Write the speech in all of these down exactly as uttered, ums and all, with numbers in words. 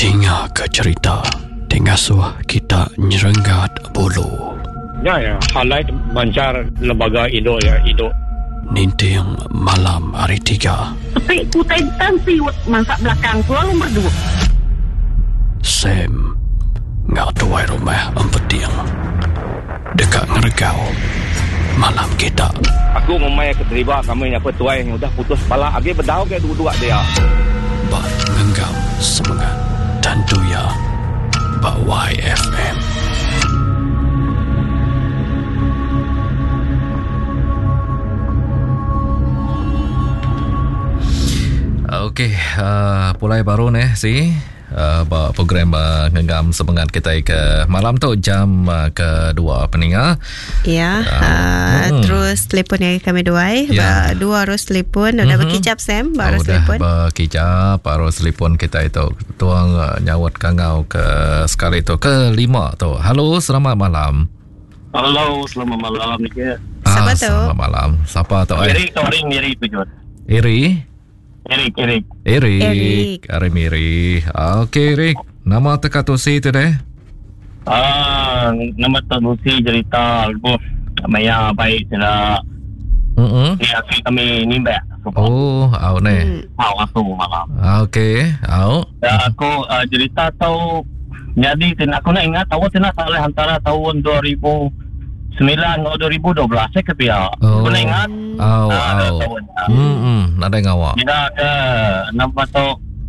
Dengar ke cerita Dengar suah kita nyerenggat bulu. Ya ya, halai mancar lembaga Indo ya, Indo. Ninting malam hari tiga. Tapi kutai tansi masak belakang tu lalu berdua. Sam ngak tuai rumah empeting dekat ngeregau malam kita. Aku memang keterlibat kami apa tuai yang udah putus kepala. Agi berdau ke dua-dua dia. Bak ngenggam semangat dan tuya Bak Y F M. Okey, uh, pulai baru nih si uh, program uh, ngenggam semangat kita ke malam tu jam uh, kedua peninggal. Ya, uh, uh, hmm. terus telefon yang kami dua, ya. Dua harus telefon, udah mm-hmm. berkicap Sam, baru oh, telefon. Udah berkicap, baru telefon kita itu tuang uh, nyawat kangau ke sekali itu kelima tu. Halo, selamat malam. Halo, selamat malam ni ke. Siapa ah, tu? Selamat malam. Siapa tu? Iri, Tori, Miri tujuan. Iri. Erik, Erik. Erik. Erik. Ari Miri. Okey, Erik. Nama teka tu si tu deh. Ah, nama tu si cerita aku. Maya baik sila. Hmm. Ni aku kami nimba. Oh, au ne. Au aku malam. Okey, au. Ya, aku uh, cerita tahu jadi aku nak ingat tahu saya salah antara tahun dua ribu sembilan atau dua ribu dua belas saya kepia. Oh. Aku nak ingat. Au, au. Hmm, hmm. Nada ngawa. Tidak ke nampak tu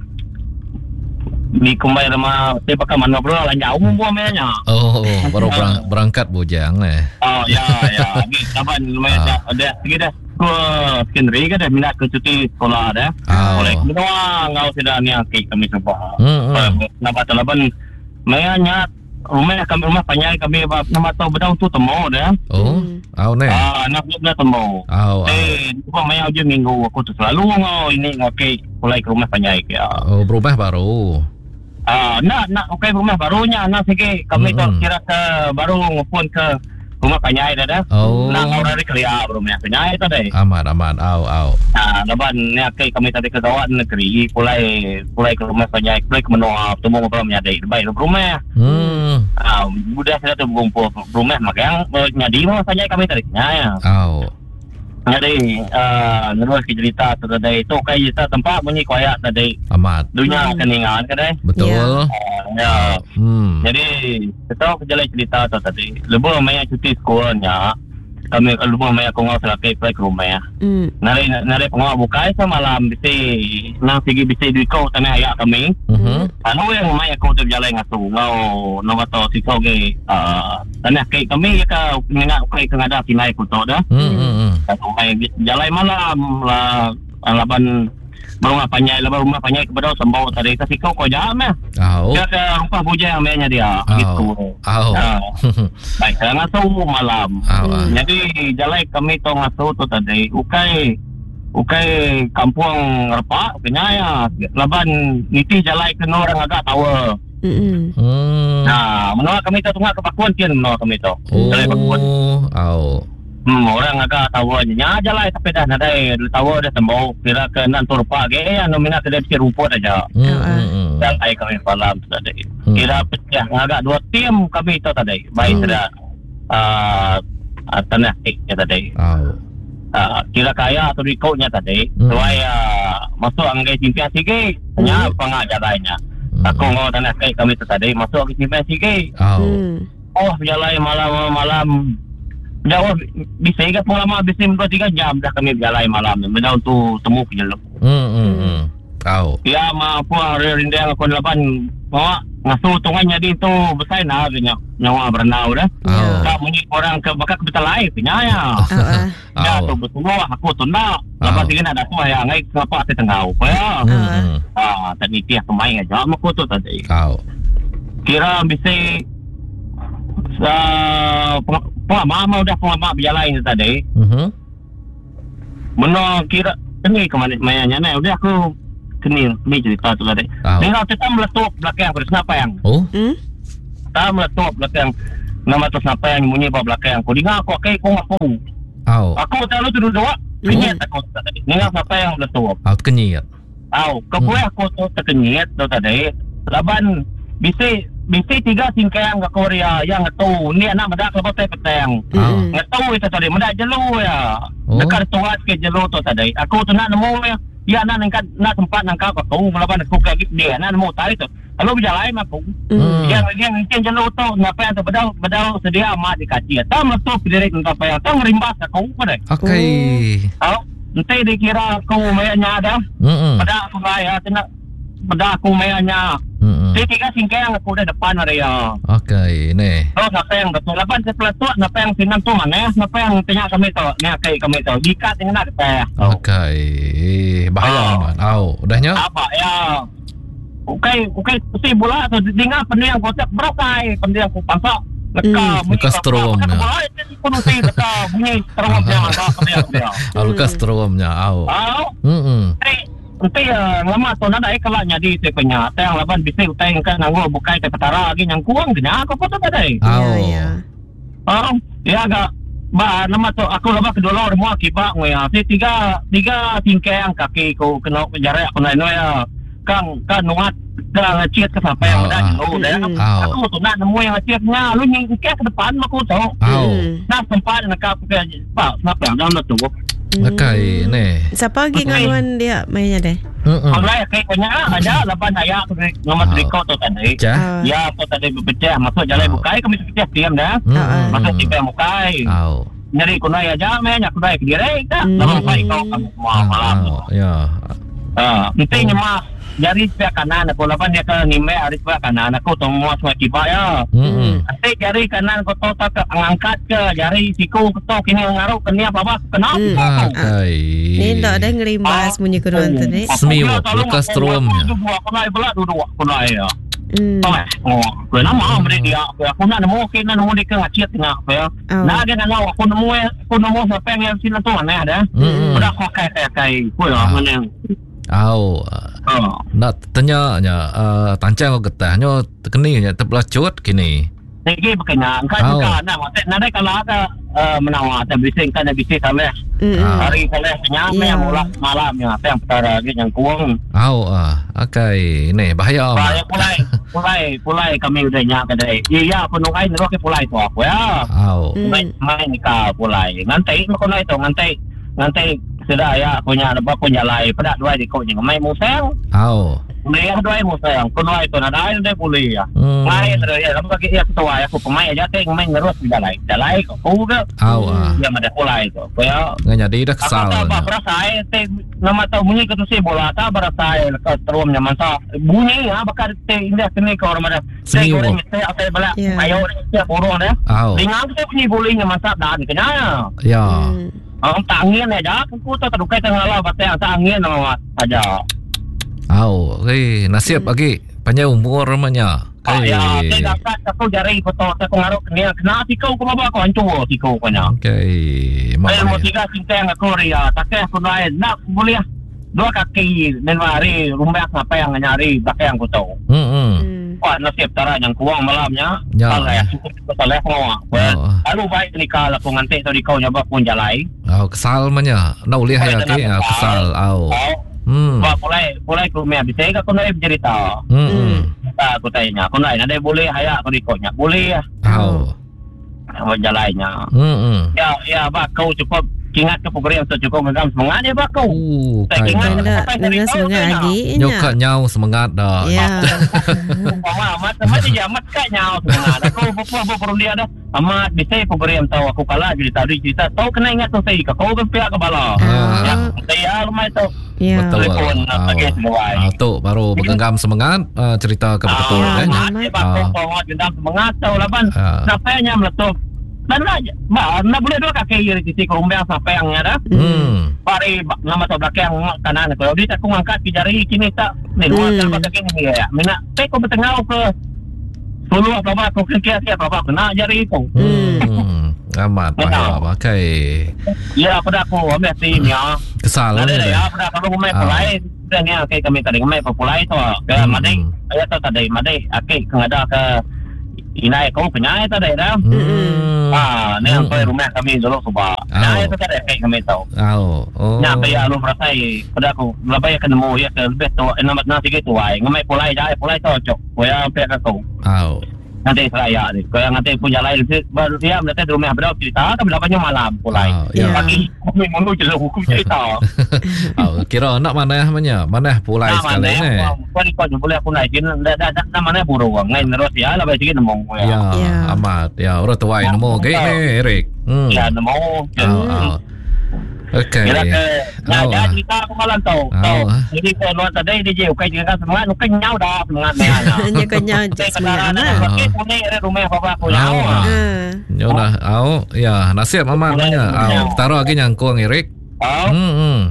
di kumbai rumah saya pakai mana bro lah jauh umum mainnya. Oh, baru berang, berangkat bujang eh. Oh ya ya. Ni kapan lumayan dah ada sedikit dah. Ko secondary kan dah minat ke cuti sekolah dah. Oleh semua ngau sudah ni akik kami semua. Hmm. Nampak talaban mainnya rumah kami rumah panjang kami nama tahu bedang tu temu dah. Oh, au ne. Ah, nak nak temu. Au. Eh, cuma main aja minggu aku tu selalu ngau ini ngokai mulai ke rumah panjang ya. Oh, berubah baru. Ah, nak nak okay rumah barunya nak sikit kami mm-hmm. tu kira ke baru ngupun ke rumah panjang dah dah. Oh. Nak orang dari kelia rumah panjang tu dah. Aman aman. Au au. Ah, lepas ni okay, kami tadi ke kawan negeri mulai mulai ke rumah panjang mulai ke menua temu ngobrol menyadai baik rumah. Hmm. Ah, mudah saya tu berkumpul rumah makanya nyadi rumah panjang kami tadi ya. Au. Jadi, uh, nerus cerita tu tadi tu kayak cerita tempat bunyi koyak tadi. Amat. Dunia hmm. keningan kan deh. Betul. Uh, ya. Hmm. Jadi, kita kejalan cerita tu tadi. Lebih main cuti sekolahnya. Kami lebih main aku ngau selaki ke rumah ya. Hmm. Nari nari pengawal bukai sama malam bisi nang sigi bisi duit kau tanah ayak kami. Hmm. Anu yang main aku tu jalan ngatu ngau nama tu si kau ke tanah ke kami ya ka ngak kai ke ngada sinai ku tu dah. Hmm. Aku main jalan malam lah laban rumah panjang lebar rumah panjang kepada sembau tadi kasih kau kau jam eh. Oh. Dia ke rumah bujang mainnya dia oh. Gitu. Oh. Uh, baik saya ngasuh malam. Oh. Jadi jalan kami tu ngasuh tu tadi ukai ukai kampung Repak kenyaya laban niti jalan ke orang agak tahu. Hmm. Nah, menua kami tu tengah kepakuan kian menua kami tu. Oh. Jalan pakuan. Oh. Hmm, orang agak tahu aja nya lah tapi dah nadai tahu dah tembau kira ke nan turpa ge anu minat dia pikir rumput aja. Hmm. Dan ai kami malam tadi. Hmm. Kira pecah agak dua tim kami itu tadi. Baik sudah ah uh, tanah iknya tadi. Oh. Uh, kira kaya atau rikaunya tadi. Hmm. Supaya masuk anggai simpian sikit. Nya hmm. pengajar lainnya. Hmm. Aku ngau tanah ik kami itu tadi masuk anggai simpian sikit. Oh. Hmm. Oh, jalan malam-malam jauh bisa ingat pengalaman bisa dua tiga jam dah kami berjalan malam benda untuk temu penjeluk. Hmm hmm hmm. Tahu. Ya mampu rindang aku lapan bawa ngasuh tungannya di tu besar nah punya nyawa berenau dah. Oh. Tak bunyi orang ke bakal ke betul lain punya ya. Ya tu betul aku tu nak. Lepas ini ada tu yang ngai kenapa saya tengau ya. Ah tadi dia pemain aja aku tu tadi. Tahu. Kira bisa Uh, pengalaman udah pengalaman berjalan tadi. Uh-huh. Mana kira ini kemana mainnya ni udah aku kini ni cerita tu tadi. Oh. Ni kalau kita meletup belakang aku kenapa yang? Oh. Hmm? Kita meletup belakang nama tu siapa yang bunyi bawah belakang aku. Dengar aku kayak aku aku. Oh. Aku tahu tu dua. Kenyat aku tadi. Dengar siapa yang meletup. Oh, kenyat. Oh, kau hmm. aku tu terkenyat tu tadi. laban bisi bisi tiga singkang ke Korea yang ngetu ni anak medak lepas teh petang ngetu itu tadi medak jelu ya dekat tuat ke jelu tu tadi aku tu nak nemu ya ya nak nangkat nak tempat nangkap aku laban aku lagi dia nak nemu tadi tu kalau berjalan aku yang yang mungkin jelu tu ngapa yang tu bedau bedau sedia amat dikaci tak metu direct ngapa yang tak ngerimbas aku pada okey oh nanti dikira aku mayanya ada pada aku ya nak pada aku mayanya Jadi tiga singkang aku dah depan area. Okey, ni. Oh, siapa yang betul? Lapan sebelah tu, siapa yang sinan tu mana? Siapa yang tanya kami tu? Ni akai kami tu. Dikat dengan nak kita. Okey, bahaya man. Au, udahnya? Apa ya? Okey, okey, si bola tu dengar benda yang kocak berokai, benda yang ku pasak. Leka, lekas stromnya. Penuh si leka, bunyi stromnya. Au, lekas stromnya. Au. Au. Hmm. Nanti uh, lama tu nak ada kalanya di tepenya. Tang laban bisa utang kan nanggo bukai te petara lagi yang kuang kena aku foto tadi. Oh. Ya. Oh, ya agak ba nama tu aku lama kedua semua kibak ngoya. Si tiga tiga tingkang kaki ku kena penjara aku nak ya. Kang kan nuat dah ngecit ke sampai yang dah jauh dah. Aku tu nak nemu yang ngecitnya lu nyingkir ke depan aku tu. Oh. Nak sempat nak ke pak nak yang dalam tu. Okey, ni. Siapa lagi ngawan dia mainnya deh? Hmm. Online kayak punya ada lapan ayat nomor triko tu tadi. Ya, tu tadi berpecah masuk jalan bukai kami pecah diam dah. Masuk tiba bukai. Au. Nyari kunai aja men aku dah direct dah. Lalu baik kau kamu malam. Ya. Ah, intinya mah jari sebelah kanan aku lapan dia ke nimbe hari sebelah kanan aku tu semua semua kibar ya. Hmm. Nanti jari kanan kau tahu tak angkat ke jari siku kau kini ngaruh kena apa kena. Okey. Ni tak ada ngerimbas bunyi keruan tu ni. Semiwak lekas stromnya. Aku naik belat duduk aku naik ya. Oh, aku nama beri dia. Aku nak nemu kena nemu dia ke ngacit tengah ya. Nah dia nak aku nemu aku nemu siapa yang sini tu mana ada. Udah aku kai kai aku ya mana. Au. Oh. Nak tanya nya uh, tancang kau getahnya tekeni nya terbelacut kini. Lagi berkena engkau juga nak maksud nak kalau ada menawar atau bising kan bising sampai hari sampai nyampe yang mulak malamnya apa yang petara lagi yang kuang. Au ah, okey. Ni bahaya. Bahaya pulai, pulai, pulai kami udah nyak kedai. Iya penungai ni roke pulai tu aku ya. Au. Main main nikah pulai. Ngantai mau naik tu ngantai ngantai sudah ya punya apa punya lai pada dua di kau jangan main musang. Au. Main dua musang. Kau naik tu nak ada dia boleh ya. Main tu ya. Lama lagi ya ketua aku pemain aja teh main terus di dalai. Dalai kau kau ke? Au ah. Yang ada pulai tu. Kaya. Nganya dia dah kesal. Apa apa berasa teh nama tahu bunyi ke tu si bola tak berasa ke terumnya masa bunyi ya bakal teh indah sini ke orang mana. Teh orang teh apa bala. Ayo dia borong dah. Dengar tu bunyi bolehnya masa dan kena. Ya. Ang tangin aja, aku tu terdukai tengah lah, batai ang tangin aja. Au, okay, nasib lagi panjang umur namanya. Ah, ya, saya dapat aku jari foto, aku ngaruh kena, kena tikau aku bawa aku hancur tikau punya. Okay, saya mau tiga sinteng aku ria, tapi aku lain, nak boleh dua kaki dan hari rumah apa yang nyari, pakai yang aku tahu. Hmm. Wah, nasib tara yang kuang malamnya. Ya. Kalau ya cukup salah ngawak. Lalu baik nikah lah pun ngantik tadi kau nyoba pun jalai. Oh, kesal manya. Nak boleh ya ke? Kesal. Oh. Hmm. Wah, mulai mulai ke rumah bisa ke kau nak bercerita. Hmm. Tak aku tanya, kau nak ada boleh haya kau dikonya. Boleh ya. Oh. Sama jalainya. Hmm. Ya, ya, bak kau cukup ingat ke program tu cukup ngam semangat ya bak kau. Uh, tak ingat dengan semangat lagi. Nyokak nyau semangat dah. Ya. Amat amat dia amat kat nyau semangat. Aku apa perlu dia dah. Amat bisa program tahu aku kalah jadi tadi cerita tahu kena ingat tu saya kau ke pihak kepala. Ya, saya rumah tu. Ya. Betul. Ah, tu baru bergenggam semangat cerita ke betul kan. Ah, bergenggam semangat tahu laban. Sampainya meletup. Dan aja, bah, nak boleh dua kaki kiri kiri ke rumah sampai yang ada. Hmm. Pari nama tu belakang kanan kalau dia aku angkat ke jari kini tak. Ni luar tak pakai ni ya. Mina, saya kau bertengah ke. Sulu apa apa kau kira kira apa apa kena jari itu. Hmm. Amat bahaya pakai. Ya, pada aku ambil tim ya. Kesal ni. Ya, pada kalau rumah pulai dan ya kayak kami tadi rumah pulai tu. Ke madai, ayat tu tadi madai, akik kengada ke Inai kau kenyai tak ada dah. Hmm. Ah, ni sampai rumah kami dulu sebab. Nah, itu kan efek kami tahu. Oh. Oh. Nya bayar lu perasai pada aku. Lebih kena mau ya ke lebih tu nama nasi gitu ai. Ngamai pulai dah, pulai cocok. Boya pek aku. Oh. Nanti saya ni. Kau yang nanti punya lain baru dia nanti di rumah berapa cerita kan berapanya malam pulai. Pagi kami mau cerita hukum cerita. Oh, kira nak mana namanya? Mana pulai sekali ni? Kau ni kau boleh pulai kin dah dah mana buru ngai terus ya lebih sikit nemu. Ya, amat. Ya, orang tua yang nemu ke ni, Eric. Hmm. Ya, nemu. Oh. Okey. Kira ke ya jadi cerita aku malam tu. Jadi saya luar tadi D J ukai juga semua nu kenyau dah semangat ni. Nya kenyau semangat nah. Okey punya rumah bapa aku nyau. Yo dah, au ya nasib amat nanya. Au taruh lagi yang kuang Eric. Oh. Hmm.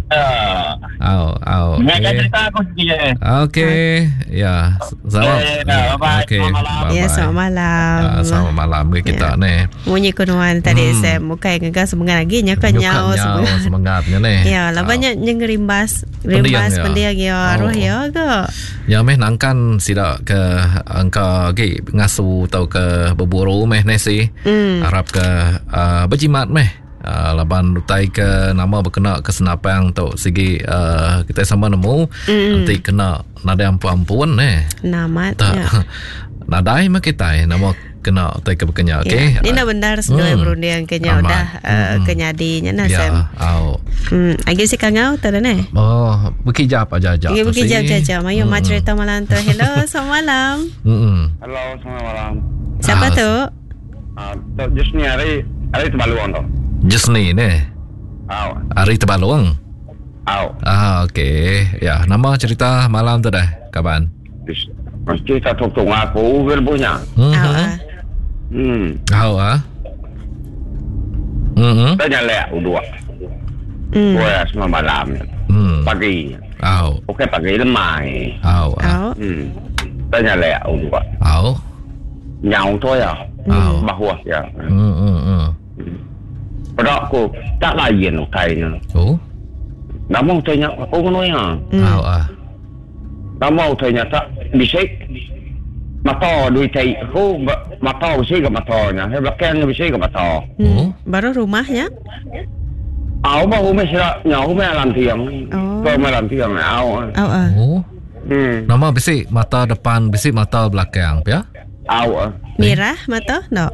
Au au. Nak cerita aku sikit. Okey. Ya. Selamat. Okey. Ya, selamat malam. Selamat malam kita ni. Munyi kunuan tadi saya mukai ngegas semangat lagi nya kenyau semangat. Semangatnya ni. Ya, lah banyak yang rimbas. Rimbas pendiang ya roh ya ke. Ya meh nangkan sida ke angka ke ngasu tau ke berburu meh ni si. Harap ke berjimat meh. Uh, laban utai ke nama berkena kesenapang tu segi uh, kita sama nemu mm. nanti kena nada ampun-ampun eh nama ya. Nadai mak kita nama kena utai ke berkenya okey ini dah benar sudah mm. berunding kenya dah uh, mm. kenyadinya nah ya, sem au hmm agi si kangau tadi ne oh bekijap aja-aja ya bekijap aja mayo mm. cerita malam tu hello selamat malam mm. Hello selamat malam siapa ah, tu ah uh, just ni hari hari terbaluan tu just ni ni au hari terbaluang au ah okey ya nama cerita malam tu dah kapan mesti tak tahu aku berbunya ah hmm au ah hmm tanya lek udua hmm boleh semua malam hmm pagi au okey pagi lemai au au hmm tanya lek udua au nyau tu ya au bahwa ya hmm hmm hmm pada aku tak lain utainya. Oh. Nama utainya aku kan ya. Oh ah. Nama utainya tak bisik. Mata duit tai aku mata bisik ke matanya. He belakang bisik ke mata. Oh. Baru rumahnya? Aku baru mesra nyahu me alam tiang. Oh. Baru alam tiang au. Oh ah. Oh. Hmm. Nama bisik mata depan, bisik mata belakang, ya? Au. Merah mata? No.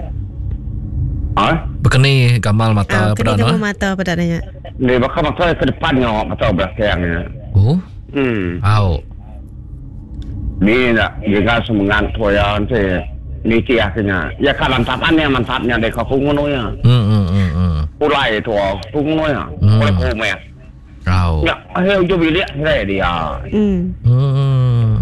Ah? Berkeni gamal mata ah, pada no? Mata pada nanya. Ni bakal mata ke depannya, mata belakangnya. Oh. Hmm. Au. Ni nak juga semangat toyan tu. Ni tiaknya. Ya kan mantapnya mantapnya dek aku ngono ya. Hmm hmm hmm hmm. Pulai tu aku ngono ya. Pulai kome. Au. Ya, ayo jo bilik saya dia. Hmm. Hmm.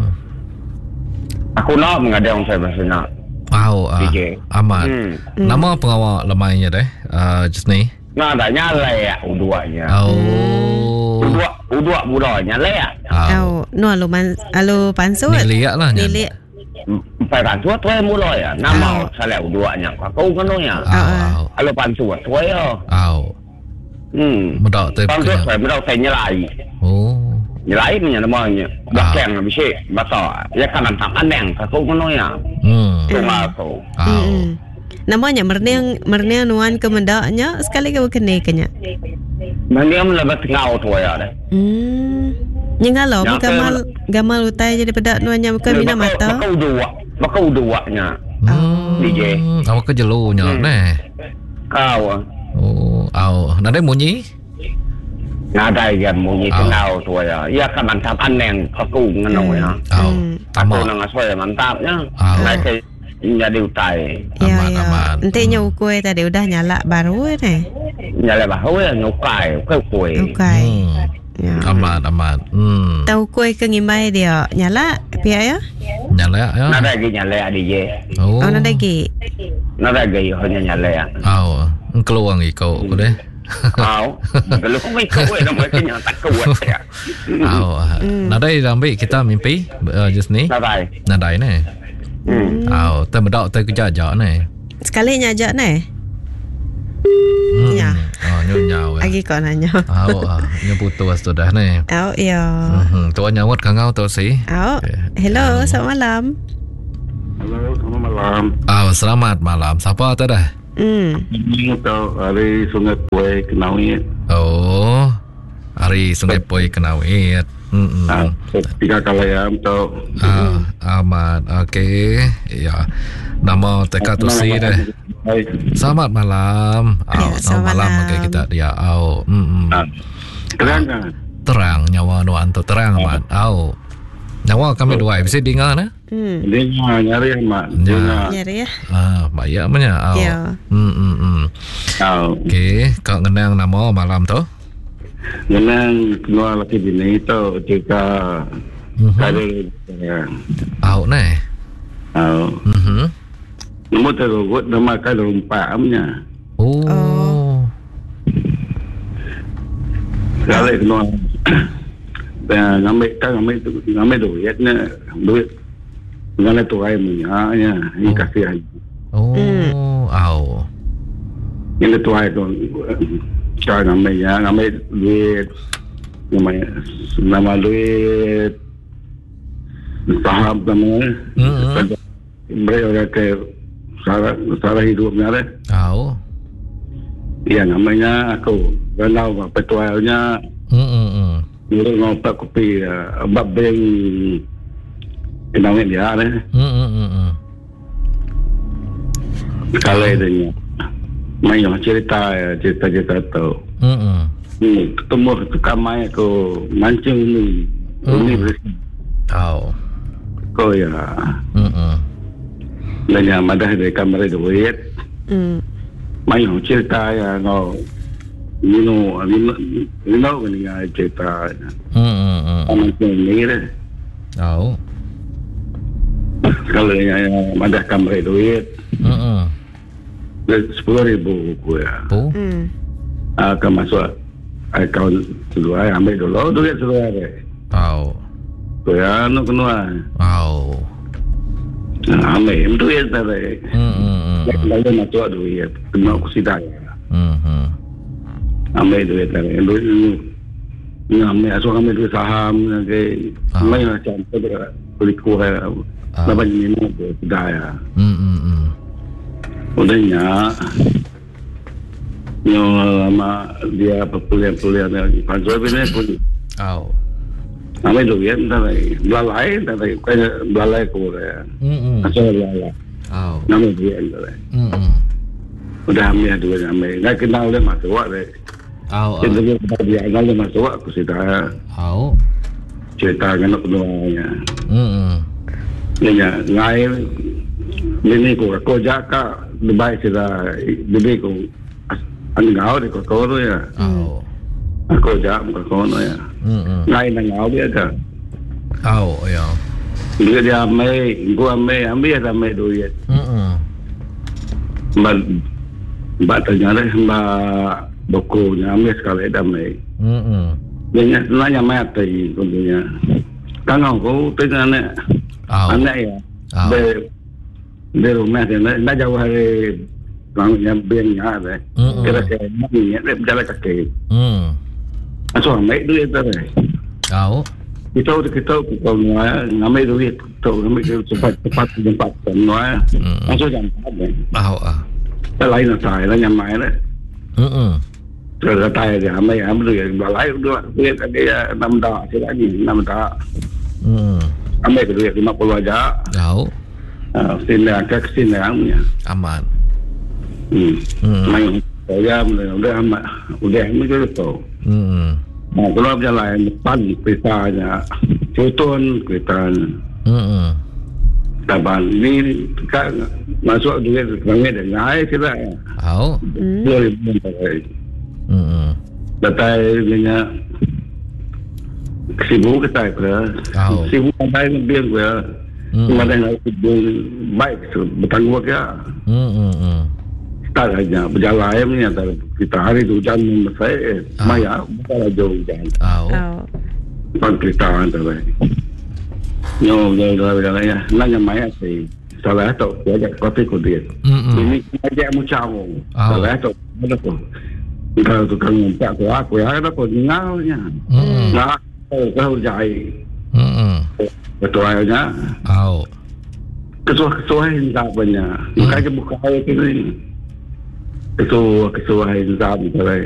Aku nak mengadang saya maksudnya. Au ah. Amat. Hmm. Nama pengawal lemainya deh. Uh, just ni. Nah, ada nyala ya uduanya. Oh. Udua, udua budak nyala ya. Oh, no alu man, alu pansut. Niliak lah. Niliak. Pai pansut tu mulai ya. Nama salah uduanya. Kau kena ya. Au. Alu pansut tu ya. Au. Hmm. Mudah tu. Pansut saya mudah saya nyelai. Oh. Nyelai punya namanya. Belakang bisa mata. Ya kan mantap aneng. Kau kena ya. Hmm. Tunggu aku. Au. Namanya merniang merniang nuan kemendaknya sekali ke kena kenya. Merniang lebih ngau tu ya deh. Hmm. Nyengalo gamal gamal utai jadi pedak nuannya bukan mina mata. Bakau dua. Bakau duanya. Hmm. D J. Awak kerja lu nya neh. Kau. Oh, au. Nada munyi? Nada yang munyi tenau tu ya. Ya kan mantap aneng aku ngono ya. Au. Aku nang asal mantapnya. Naik jadi utai. Ya, ya. Nantinya ukui tadi udah nyala baru ni. Nyala baru ya nyukai, ukui. Ukui. Ya. Amat, amat. Hmm. Tahu kue ke ngimbai dia nyala pihak ya? Nyala ya. Nada lagi nyala D J. Oh. Oh, nada lagi. Nada lagi hanya nyala ya. Oh, keluang ikau aku deh. Oh, kalau kau ikut eh nama kenya tak kuat ya. Oh, nada ramai kita mimpi just ni. Nada. Nada ni. Hmm. Oh, tak berdak tak kerja ni. Sekali nyajak ni. Hmm. Ya. Oh, nyau. Lagi kau nanya. Oh, ah, nyeputus tu dah ni. Oh, ya. Hmm, tu nyawat kangau tu si. Oh, hello, selamat malam. Hello, selamat malam. malam. Ah, selamat malam. Siapa tu dah? Hmm. Ini tahu hari Sungai Puai Kenawit. Oh, hari Sungai Puai Kenawit. Hmm. Ah, tiga kalayam tahu. Ah, amat. Okey. Ya. Nama teka tu si dah. Selamat malam. Ya, Oh, selamat malam malam. okey kita dia. Oh, hmm. Ah, terang kan? Terang nyawa nu antu terang mat. Oh. Nyawa kami dua bisa dengar na? Hmm. Dia nyari mak. Ya. Dia Nyari ya. Ah, banyak punya. Oh. Ya. Hmm, hmm, hmm. tahu. Okey, kau ngenang nama malam tu? Dengan keluar lagi bini tahu jika Mhm. kali ya. Au ni. Tahu. Mhm. Nombor terugut nama kali empat amnya. Oh. Oh. Kali keluar. Dan ngambil kan ngambil tu ngambil duit ni duit dengan tu ai punya ya ini Oh. kasih Oh. Au. ini tu ai tu cara ngambil ya ngambil duit nama nama duit saham nama Mhm. mereka ke cara cara hidupnya deh Au. ya namanya aku kenal petuanya Hmm, hmm. dulu ngopak kopi bab beng kenalin dia deh Hmm, hmm, hmm. kalau idenya main yang cerita cerita cerita tu Hmm. ni ketemu tukang main aku mancing ni Hmm. ni bersih Au. kau ya Hmm, hmm. dan yang madah dari kamera duit Hmm. main yang cerita ya ngau Nino Nino Nino ni yang cerita Hmm, hmm, hmm. mancing ni deh Au. kalau yang madah kamera duit Hmm, hmm. sepuluh ribu aku ya Tu. Hmm. akan masuk akaun kedua ambil dulu duit kedua deh Au. tu ya nu kedua Au. ambil duit tadi Hmm, hmm, hmm. lalu masuk duit kena aku sidai Hmm, hmm. ambil duit tadi duit ni ambil asal ambil duit saham ke Ah. main macam tu dia beli kuah Ah. dapat minum tu sidai Hmm, hmm, hmm. udahnya yang lama dia perkuliahan-perkuliahan panjang ini pun Au. ambil duit tadi belalai tadi kayak belalai aku ya Hmm, hmm. asal belalai Au. ambil duit tadi Hmm, hmm. udah ambil duit ambil nggak kenal dia masuk deh Au. kita dia dia kenal dia masuk aku sudah Au. cerita dengan keduanya Hmm, hmm. ini ngai ini ko ko jaka Dubai sudah jadi ko angau di ko ko ya Au. aku jak ko ko ya Hmm, hmm. ngai nang ngau dia kan Au, ya. dia dia ambil gua ambil ambil ambil duit Hmm, hmm. mbak mbak tanya deh mbak bukunya ambil sekali dah ambil Hmm, hmm. dia nanya mati tentunya kan aku tengah anak Au. anak ya Au. di di rumah dia nak jauh hari orangnya biangnya deh Hmm, kira hmm. kira ni dia berjalan kaki Hmm. asal ambil duit tu deh Au. kita udah kita kalau ngambil duit tu ngambil cepat cepat cepat semua Hmm. asal jangan deh Au. Ah. cái lấy là xài là nhà máy đấy Hmm, hmm. rồi là tay thì mấy em rồi bà lấy được biết cái năm đó thì là gì năm đó Hmm. mấy cái việc mà có giá Au. xin là các xin là ông nhỉ Aman. ừ Hmm. mày có ra mà udah mà udah mới cái tổ Hmm. mà có lúc ra lại một ban kita ya foton kita Hmm. taban ini kan masuk duit kami dah naik kita Au. dua ribu tadi Hmm. datai punya sibu kita ke Au. sibu datai biar ke Hmm. cuma dah nak baik bertanggung ya Hmm. Hmm. tak aja berjalan ayamnya kita hari tu hujan saya Ah. maya bukan jauh hujan Au. Oh. kan kita antara nyo nyo berjalan ya nanya maya sih salah tu dia kopi kopi Hmm. ini aja macam Ah. salah tu ada tu kalau tukang minta tu aku ya ada pun ngalnya Hmm. nah kalau jai Hmm. betul aja Au. kesuah-kesuahan zamannya. Makanya buka air ini. Kesuah-kesuahan zaman